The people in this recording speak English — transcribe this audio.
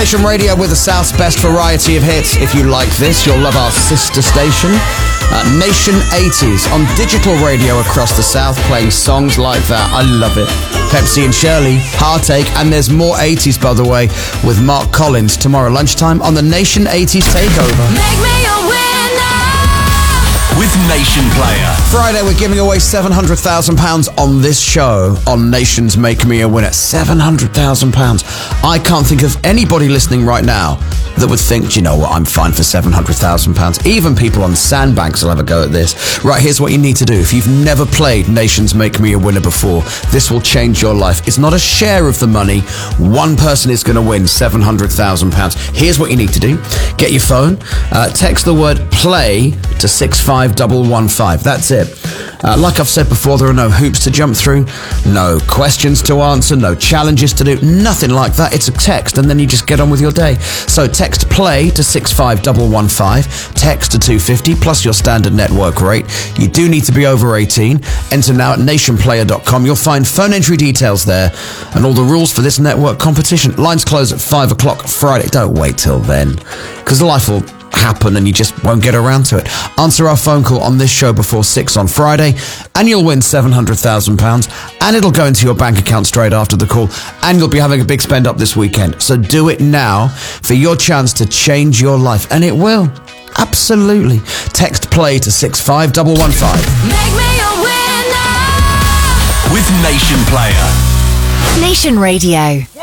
Nation Radio with the South's best variety of hits. If you like this, you'll love our sister station, Nation 80s, on digital radio across the South, playing songs like that. I love it. Pepsi and Shirley, Heartache, and there's more 80s, by the way, with Mark Collins tomorrow lunchtime on the Nation 80s Takeover. Make me a winner with Nation Player. Friday, we're giving away £700,000 on this show on Nation's Make Me a Winner. £700,000. I can't think of anybody listening right now that would think, you know what, I'm fine for £700,000. Even people on Sandbanks will have a go at this. Right, here's what you need to do. If you've never played Nation's Make Me a Winner before, this will change your life. It's not a share of the money. One person is going to win £700,000. Here's what you need to do. Get your phone, text the word play to 65115. That's it. Like I've said before, there are no hoops to jump through, no questions to answer, no challenges to do, nothing like that. It's a text and then you just get on with your day. So text play to 65115, text to 250 plus your standard network rate. You do need to be over 18. Enter now at nationplayer.com. You'll find phone entry details there and all the rules for this network competition. Lines close at 5 o'clock Friday. Don't wait till then, because life will happen and you just won't get around to it. Answer our phone call on this show before 6 on Friday and you'll win £700,000 and it'll go into your bank account straight after the call and you'll be having a big spend up this weekend. So do it now for your chance to change your life, and it will. Absolutely. Text play to 65115. Make me a winner with Nation Player. Nation Radio.